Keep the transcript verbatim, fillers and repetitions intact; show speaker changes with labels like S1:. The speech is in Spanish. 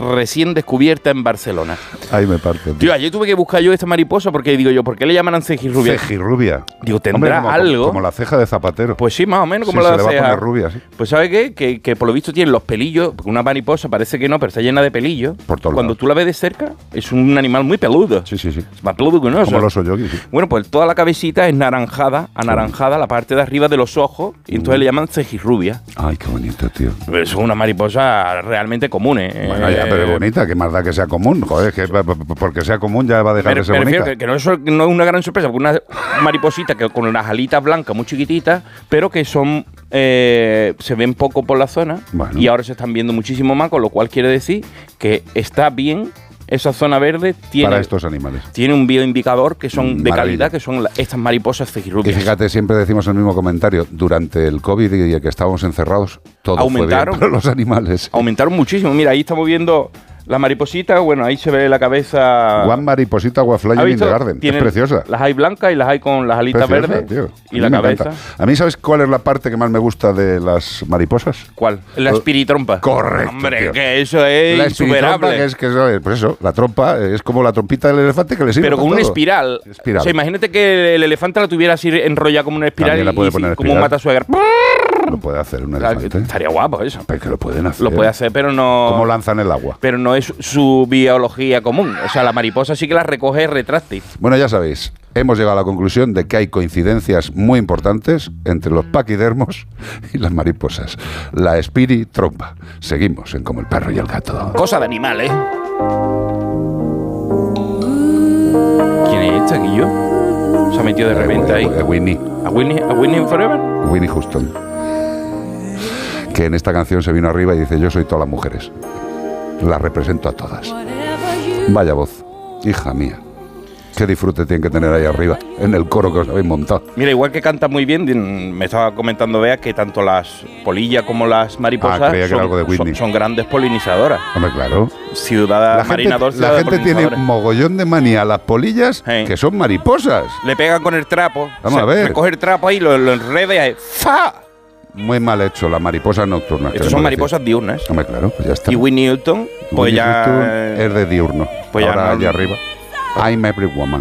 S1: recién descubierta en Barcelona.
S2: Ahí me parte. Tío,
S1: tío ayer tuve que buscar yo esta mariposa porque digo yo, ¿por qué le llaman cejirrubia?
S2: Cejirrubia.
S1: Digo, ¿tendrá
S2: Hombre, como,
S1: algo?
S2: Como la ceja de Zapatero.
S1: Pues sí, más o menos como
S2: sí,
S1: la
S2: se le va
S1: ceja.
S2: a poner rubia, sí.
S1: Pues ¿sabe qué? Que, que por lo visto tiene los pelillos, porque una mariposa parece que no, pero está llena de pelillos.
S2: Por todos
S1: Cuando
S2: lados.
S1: tú la ves de cerca, es un animal muy peludo.
S2: Sí, sí, sí.
S1: Es más peludo que un oso.
S2: Como el oso yogi, sí.
S1: Bueno, pues toda la cabecita es naranjada, anaranjada, la parte de arriba de los ojos, y entonces
S2: Mm.
S1: le llaman cejirrubia.
S2: Ay, qué bonito, tío.
S1: Pero es una mariposa realmente común, ¿eh?
S2: Bueno, ya, pero es bonita, que más da que sea común. Joder, que porque sea común ya va a dejar
S1: Me,
S2: de ser
S1: me refiero
S2: bonita.
S1: que, que no, es, no es una gran sorpresa, porque una mariposita que con unas alitas blancas muy chiquititas, pero que son eh, se ven poco por la zona,
S2: Bueno.
S1: y ahora se están viendo muchísimo más, con lo cual quiere decir que está bien esa zona verde, tiene,
S2: Para estos animales.
S1: tiene un bioindicador que son de
S2: Maravilla.
S1: calidad, que son la- estas mariposas
S2: Y
S1: cejirrubias.
S2: fíjate, siempre decimos el mismo comentario. Durante el COVID y el que estábamos encerrados, todo
S1: Aumentaron.
S2: fue bien para los animales.
S1: Aumentaron muchísimo. Mira, ahí estamos viendo la mariposita, bueno, ahí se ve la cabeza.
S2: One mariposita, one fly
S1: ¿Has
S2: in
S1: visto?
S2: the garden. Es
S1: Tienen-
S2: preciosa.
S1: Las hay blancas y las hay con las alitas
S2: Preciosa,
S1: verdes.
S2: tío.
S1: Y
S2: A
S1: la
S2: mí me
S1: cabeza.
S2: encanta. A mí, ¿sabes cuál es la parte que más me gusta de las mariposas?
S1: ¿Cuál? La espiritrompa.
S2: Correcto,
S1: Hombre,
S2: tío.
S1: que eso es
S2: La espiritrompa,
S1: insuperable.
S2: que es, que es, pues eso, la trompa es como la trompita del elefante que le sirve
S1: Pero
S2: para
S1: con una
S2: todo.
S1: espiral.
S2: Espiral.
S1: O sea, imagínate que el elefante la tuviera así enrollada como una espiral
S2: También la
S1: y,
S2: puede
S1: y
S2: poner
S1: como un
S2: espiral.
S1: matasuegra.
S2: Lo puede hacer un
S1: O sea,
S2: elefante.
S1: estaría guapo eso.
S2: Pero que lo pueden hacer.
S1: Lo puede hacer, pero no.
S2: ¿Cómo lanzan el agua?
S1: Pero no es su biología común. O sea, la mariposa sí que la recoge retráctil.
S2: Bueno, ya sabéis, hemos llegado a la conclusión de que hay coincidencias muy importantes entre los paquidermos y las mariposas. La espiritrompa. Seguimos en Como el perro y el gato.
S1: Cosa de animal, ¿eh? ¿Quién es este, Guillo? Se ha metido de repente ahí.
S2: Eh, Winnie.
S1: ¿A Whitney, a Whitney Forever?
S2: Winnie Houston. Que en esta canción se vino arriba y dice: yo soy todas las mujeres. Las represento a todas. Vaya voz, hija mía. Qué disfrute tienen que tener ahí arriba, en el coro que os habéis montado.
S1: Mira, igual que canta muy bien, din- me estaba comentando Bea que tanto las polillas como las mariposas
S2: Ah, creía que
S1: son,
S2: era algo de Whitney.
S1: son- son grandes polinizadoras.
S2: Hombre, claro.
S1: Ciudad
S2: La
S1: Marina
S2: gente,
S1: Dolce,
S2: la
S1: de
S2: gente tiene
S1: polinizadores.
S2: mogollón de manía a las polillas,
S1: Sí.
S2: que son mariposas.
S1: Le pegan con el trapo.
S2: Vamos a ver.
S1: Recoge el trapo ahí, lo, lo enreda y ahí, ¡fa!
S2: Muy mal hecho, las mariposas nocturnas.
S1: Estas
S2: queremos
S1: son
S2: decir.
S1: mariposas diurnas.
S2: Hombre, claro, pues ya está.
S1: Y Whitney Houston, pues
S2: Winnie
S1: ya.
S2: Houston es de diurno.
S1: pues ya
S2: Ahora
S1: no-
S2: allá arriba. I'm every woman.